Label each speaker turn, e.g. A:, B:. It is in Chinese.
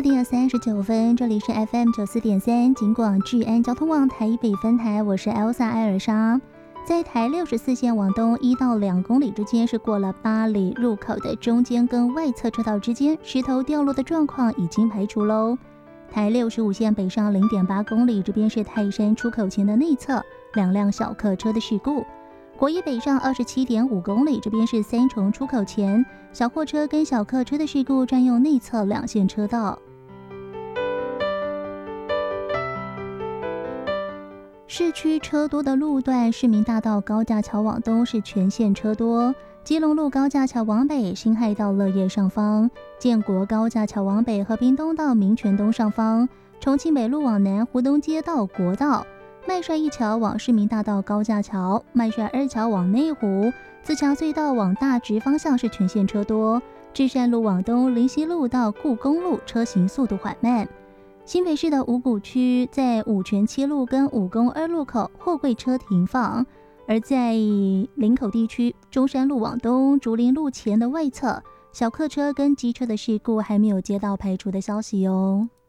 A: 8点39分，这里是 FM94.3 警广治安交通网台北分台，我是 Elsa 艾尔莎。在台64线往东1到2公里之间，是过了八里入口的中间跟外侧车道之间，石头掉落的状况已经排除喽。台65线北上 0.8 公里，这边是泰山出口前的内侧2辆小客车的事故。国一北上 27.5 公里，这边是三重出口前小货车跟小客车的事故，占用内侧2线车道。市区车多的路段，市民大道高架桥往东是全线车多，基隆路高架桥往北，辛亥到乐业上方，建国高架桥往北，和平东到民权东上方，重庆北路往南，湖东街到国道，麦帅一桥往市民大道高架桥，麦帅二桥往内湖，自强隧道往大直方向是全线车多，至善路往东，林溪路到故宫路车行速度缓慢。新北市的五股区在五权七路跟武功2路口货柜车停放，而在林口地区中山路往东竹林路前的外侧，小客车跟机车的事故还没有接到排除的消息哦。